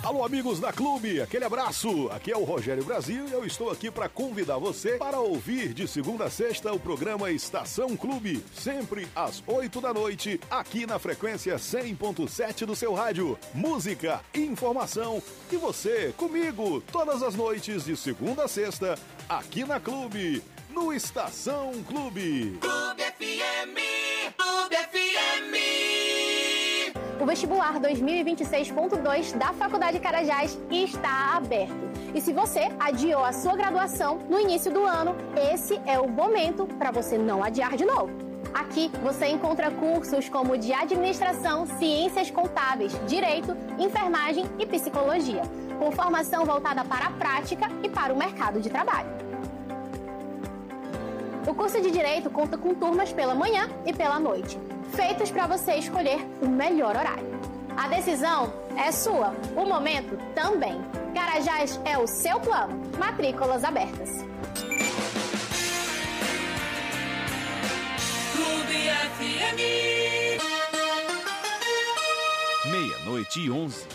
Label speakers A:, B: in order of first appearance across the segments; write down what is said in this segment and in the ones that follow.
A: Alô, amigos da Clube, aquele abraço. Aqui é o Rogério Brasil e eu estou aqui para convidar você para ouvir de segunda a sexta o programa Estação Clube, sempre às 8 da noite, aqui na frequência 100.7 do seu rádio. Música, informação e você comigo todas as noites de segunda a sexta, aqui na Clube, no Estação Clube.
B: Clube FM, Clube FM.
C: O vestibular 2026.2 da Faculdade Carajás está aberto. E se você adiou a sua graduação no início do ano, esse é o momento para você não adiar de novo. Aqui você encontra cursos como de administração, ciências contábeis, direito, enfermagem e psicologia, com formação voltada para a prática e para o mercado de trabalho. O curso de Direito conta com turmas pela manhã e pela noite, feitos para você escolher o melhor horário. A decisão é sua, o momento também. Carajás é o seu plano. Matrículas abertas.
B: Clube FM.
D: 00:11.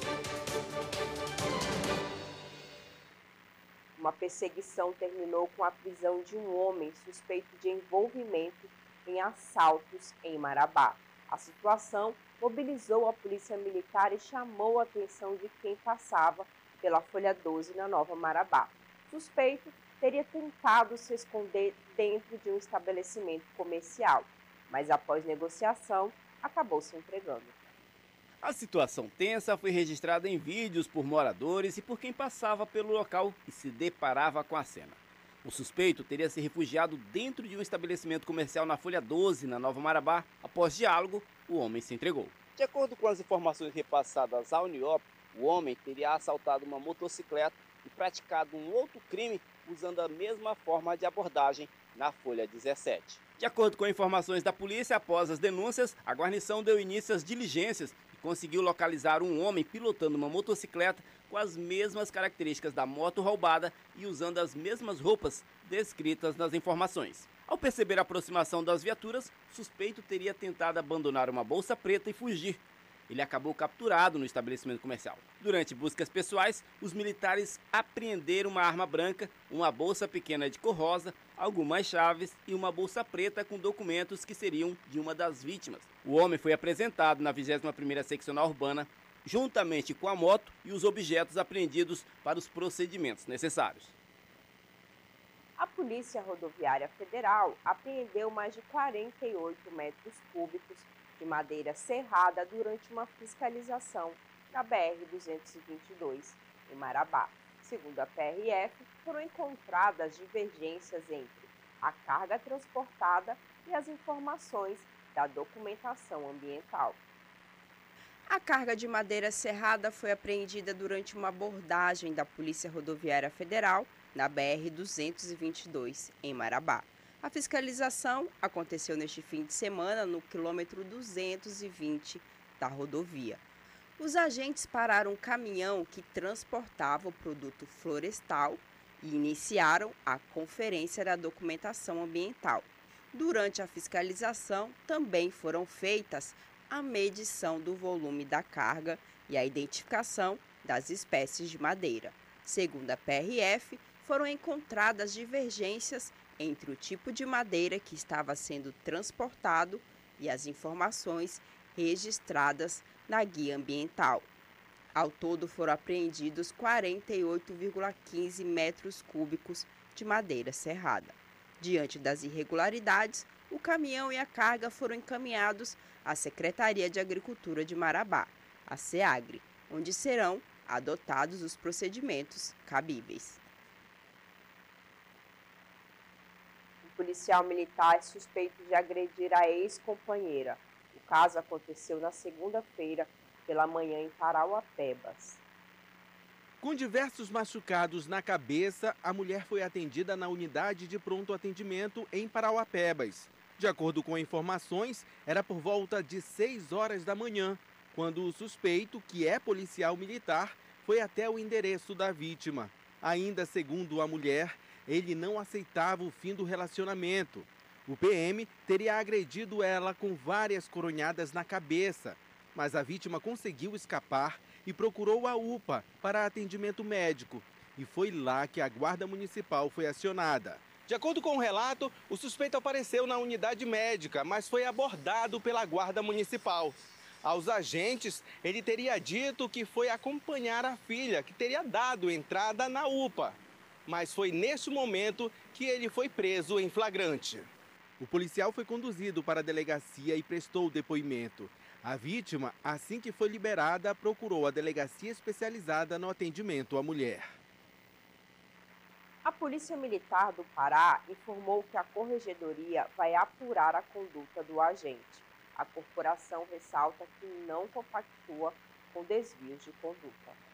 E: Uma perseguição terminou com a prisão de um homem suspeito de envolvimento em assaltos em Marabá. A situação mobilizou a polícia militar e chamou a atenção de quem passava pela Folha 12 na Nova Marabá. O suspeito teria tentado se esconder dentro de um estabelecimento comercial, mas após negociação acabou se entregando.
F: A situação tensa foi registrada em vídeos por moradores e por quem passava pelo local e se deparava com a cena. O suspeito teria se refugiado dentro de um estabelecimento comercial na Folha 12, na Nova Marabá. Após diálogo, o homem se entregou. De acordo com as informações repassadas à Uniop, o homem teria assaltado uma motocicleta e praticado um outro crime usando a mesma forma de abordagem na Folha 17. De acordo com informações da polícia, após as denúncias, a guarnição deu início às diligências e conseguiu localizar um homem pilotando uma motocicleta com as mesmas características da moto roubada e usando as mesmas roupas descritas nas informações. Ao perceber a aproximação das viaturas, o suspeito teria tentado abandonar uma bolsa preta e fugir. Ele acabou capturado no estabelecimento comercial. Durante buscas pessoais, os militares apreenderam uma arma branca, uma bolsa pequena de cor rosa, algumas chaves e uma bolsa preta com documentos que seriam de uma das vítimas. O homem foi apresentado na 21ª Seccional Urbana, juntamente com a moto e os objetos apreendidos para os procedimentos necessários.
E: A Polícia Rodoviária Federal apreendeu mais de 48 metros cúbicos de madeira serrada durante uma fiscalização na BR-222, em Marabá. Segundo a PRF, foram encontradas divergências entre a carga transportada e as informações da documentação ambiental.
G: A carga de madeira serrada foi apreendida durante uma abordagem da Polícia Rodoviária Federal na BR-222, em Marabá. A fiscalização aconteceu neste fim de semana no quilômetro 220 da rodovia. Os agentes pararam um caminhão que transportava o produto florestal e iniciaram a conferência da documentação ambiental. Durante a fiscalização, também foram feitas a medição do volume da carga e a identificação das espécies de madeira. Segundo a PRF, foram encontradas divergências entre o tipo de madeira que estava sendo transportado e as informações registradas na guia ambiental. Ao todo foram apreendidos 48,15 metros cúbicos de madeira serrada. Diante das irregularidades, o caminhão e a carga foram encaminhados à Secretaria de Agricultura de Marabá, a SEAGRE, onde serão adotados os procedimentos cabíveis.
E: Policial militar é suspeito de agredir a ex-companheira. O caso aconteceu na segunda-feira pela manhã em Parauapebas.
H: Com diversos machucados na cabeça, a mulher foi atendida na unidade de pronto atendimento em Parauapebas. De acordo com informações, era por volta de 6 horas da manhã, quando o suspeito, que é policial militar, foi até o endereço da vítima. Ainda segundo a mulher, ele não aceitava o fim do relacionamento. O PM teria agredido ela com várias coronhadas na cabeça, mas a vítima conseguiu escapar e procurou a UPA para atendimento médico. E foi lá que a Guarda Municipal foi acionada. De acordo com o relato, o suspeito apareceu na unidade médica, mas foi abordado pela Guarda Municipal. Aos agentes, ele teria dito que foi acompanhar a filha, que teria dado entrada na UPA. Mas foi neste momento que ele foi preso em flagrante. O policial foi conduzido para a delegacia e prestou depoimento. A vítima, assim que foi liberada, procurou a delegacia especializada no atendimento à mulher.
E: A Polícia Militar do Pará informou que a Corregedoria vai apurar a conduta do agente. A corporação ressalta que não compactua com desvios de conduta.